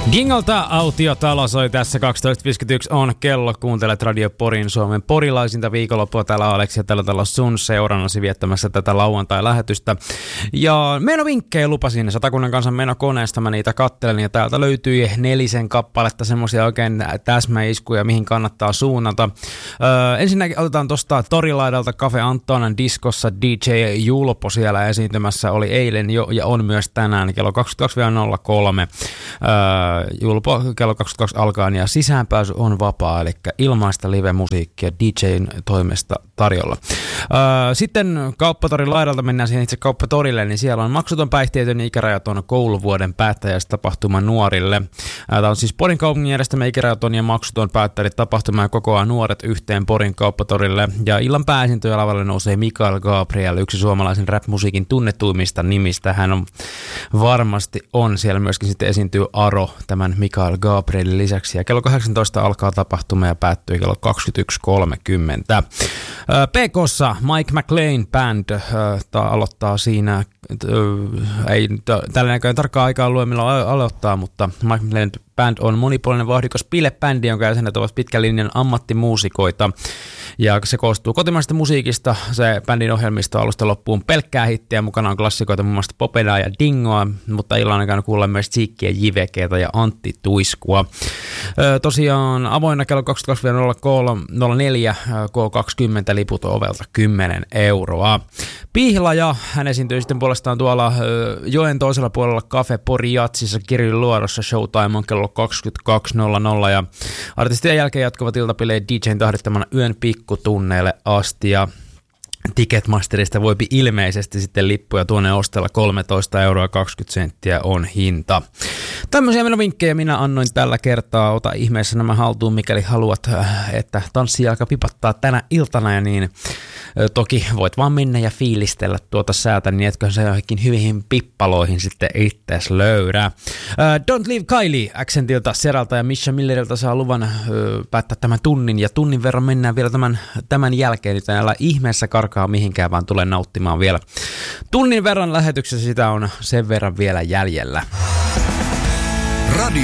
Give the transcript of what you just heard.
Dingolta Autiotalo soi tässä 12.51 on kello. Kuuntelet Radio Porin Suomen porilaisinta viikonloppua. Täällä Aleksi ja tällä tällä sun seurannasi viettämässä tätä lauantai-lähetystä. Ja menovinkkejä lupasin Satakunnan kansan menokoneesta. Mä niitä kattelen ja täältä löytyi 4 kappaletta semmosia oikein täsmäiskuja, mihin kannattaa suunnata. Ensinnäkin otetaan tosta torilaidalta Cafe Antonan diskossa. DJ Julpo siellä esiintymässä oli eilen jo ja on myös tänään kello 22.03. Julpo kello 22 alkaen ja sisäänpääsy on vapaa, eli ilmaista live-musiikkia DJ:n toimesta tarjolla. Sitten Kauppatorin laidalta mennään siihen itse Kauppatorille, niin siellä on maksuton päihteetön ikärajaton kouluvuoden päättäjäistapahtuma nuorille. Tämä on siis Porin kaupungin järjestämä ikärajaton ja maksuton päättäjätapahtuma ja kokoaa nuoret yhteen Porin Kauppatorille. Ja illan pääesiintyjä lavalle nousee Mikael Gabriel, yksi suomalaisen rap-musiikin tunnetuimmista nimistä. Hän on varmasti siellä myöskin sitten esiintyy Aro tämän Mikael Gabrielin lisäksi. Ja kello 18 alkaa tapahtuma ja päättyy kello 21.30. PK:ssa Mike McLean Band aloittaa siinä. Ei tällä näköinen tarkkaa aikaa lue milloin aloittaa, mutta Mike McLean Band on monipuolinen vauhdikas bilebändi, jonka jäsenet ovat pitkän linjan ammattimuusikoita. Ja se koostuu kotimaisesta musiikista, se bändin ohjelmisto alusta loppuun pelkkää hittiä, mukana on klassikoita muun muassa Popedaa ja Dingoa, mutta illan aikana kuullaan myös Tsiikkiä, Jivekeitä ja Antti Tuiskua. Tosiaan avoinna kello 22.04 K20 liput ovelta 10 €. Pihlaja, hän esiintyy sitten puolestaan tuolla joen toisella puolella Cafe Pori Jatsissa Kirjun luodossa. Showtime on kello 22.00 ja artistien jälkeen jatkuvat iltapileet DJ:n tahdittamana yön pikkutunneille asti ja Ticketmasterista voipi ilmeisesti sitten lippuja tuonne ostella 13,20 € on hinta. Tämmöisiä menovinkkejä minä annoin tällä kertaa. Ota ihmeessä nämä haltuun, mikäli haluat, että tanssijalka pipattaa tänä iltana ja niin. Toki voit vaan mennä ja fiilistellä tuota säätä, niin etkö se johonkin hyviin pippaloihin sitten itseäsi löydä. Don't Leave Kylie Accentilta, Seralta ja Misha Millerilta saa luvan päättää tämän tunnin. Ja tunnin verran mennään vielä tämän jälkeen. Nyt älä ihmeessä karkaa mihinkään, vaan tule nauttimaan vielä tunnin verran lähetyksessä. Sitä on sen verran vielä jäljellä. Radio